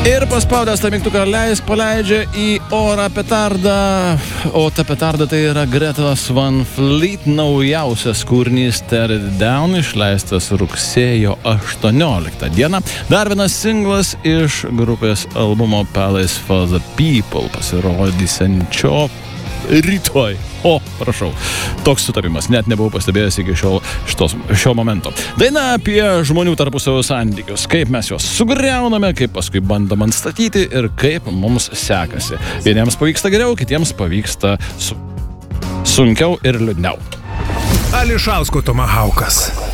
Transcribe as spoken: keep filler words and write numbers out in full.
Ir paspaudęs tą mygtuką leis paleidžia į orą petardą, o ta petarda tai yra Gretos Van Fleet naujausias kūrinys Tear It Down, išleistas rugsėjo aštuonioliktą dieną. Dar vienas singlas iš grupės albumo Palace for the People pasirodysiančio rytoj. O, prašau, toks sutapimas, net nebuvau pastebėjęs iki šiol šitos, šio momento. Daina apie žmonių tarpusavio santykius, kaip mes juos sugriauname, kaip paskui bandom atstatyti ir kaip mums sekasi. Vieniems pavyksta geriau, kitiems pavyksta su... sunkiau ir liūdniau. Ališausko Tomahaukas.